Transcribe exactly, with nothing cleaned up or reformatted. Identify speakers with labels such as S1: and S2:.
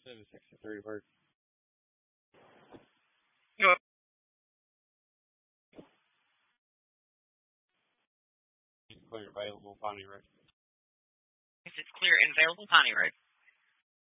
S1: seven sixty-three work.
S2: Yep.
S1: Clear available Ponty Road.
S2: If it's clear and available, Ponty Road.